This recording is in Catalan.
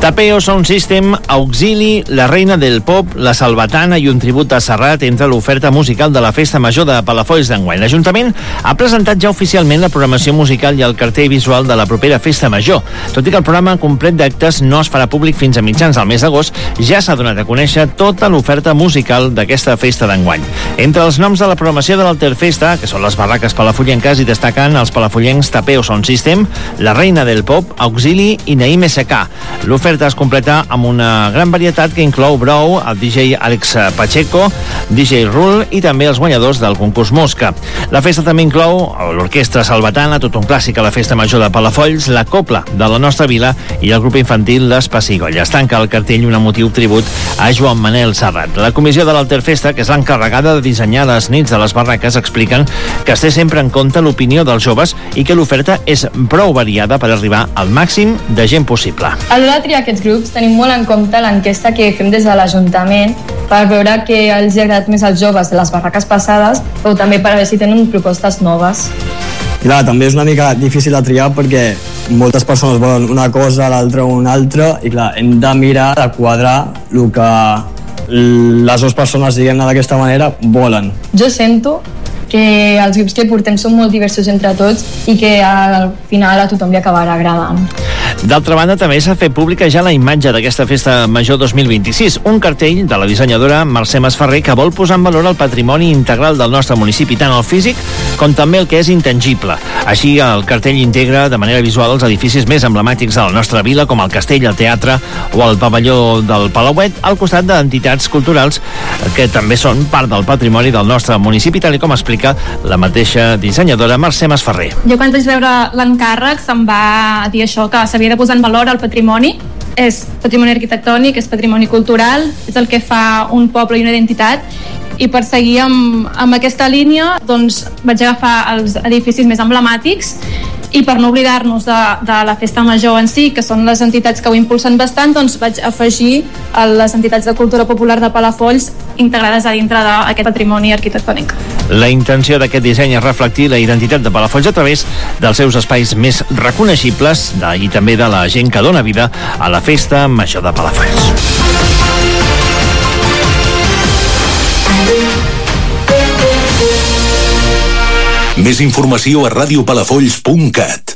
Tapeo Sound System, Auxili, La Reina del Pop, La Salvatana i un tribut a Serrat entre l'oferta musical de la Festa Major de Palafolls d'enguany. L'Ajuntament ha presentat ja oficialment la programació musical i el cartell visual de la propera Festa Major. Tot i que el programa complet d'actes no es farà públic fins a mitjans del mes d'agost, ja s'ha donat a conèixer tota l'oferta musical d'aquesta festa d'enguany. Entre els noms de la programació de l'Alterfesta, que són les barraques palafollenques, hi destaquen els palafollencs Tapeo Sound System, La Reina del Pop, Auxili i Naim SK. L'oferta es completa amb una gran varietat que inclou Brou, el DJ Alex Pacheco, DJ Rule i també els guanyadors del concurs Mosca. La festa també inclou l'Orquestra Salvatana, tot un clàssic a la Festa Major de Palafolls, la Copla de la nostra vila i el grup infantil Les Pessigolles. Tanca el cartell un emotiu tribut a Joan Manel Serrat. La comissió de l'Alterfesta, que és l'encarregada de dissenyar les nits de les barraques, expliquen que es té sempre en compte l'opinió dels joves i que l'oferta és prou variada per arribar al màxim de gent possible. A l'hora de triar aquests grups tenim molt en compte l'enquesta que fem des de l'Ajuntament per veure què els ha agradat més als joves de les barraques passades, o també per veure si tenen propostes noves. Clar, també és una mica difícil de triar perquè moltes persones volen una cosa, l'altra una altra, i clar, hem de mirar de quadrar el que les dues persones, diguem-ne d'aquesta manera, volen. Jo sento que els grups que portem són molt diversos entre tots i que al final a tothom li acabarà agradant. D'altra banda, també s'ha fet pública ja la imatge d'aquesta Festa Major 2026, un cartell de la dissenyadora Mercè Masferrer que vol posar en valor el patrimoni integral del nostre municipi, tant el físic com també el que és intangible. Així, el cartell integra de manera visual els edificis més emblemàtics de la nostra vila, com el castell, el teatre o el pavelló del Palauet, al costat d'entitats culturals que també són part del patrimoni del nostre municipi, tal com explica la mateixa dissenyadora Mercè Masferrer. Jo quan vaig veure l'encàrrec se'm va dir això, que s'havia de posar en valor el patrimoni. És patrimoni arquitectònic, és patrimoni cultural, és el que fa un poble i una identitat, i per seguir amb aquesta línia doncs vaig agafar els edificis més emblemàtics i per no oblidar-nos de la Festa Major en si, que són les entitats que ho impulsen bastant, doncs vaig afegir les entitats de cultura popular de Palafolls integrades a dintre d'aquest patrimoni arquitectònic. La intenció d'aquest disseny és reflectir la identitat de Palafolls a través dels seus espais més reconeixibles i també de la gent que dona vida a la Festa Major de Palafolls. Més informació a radiopalafolls.cat.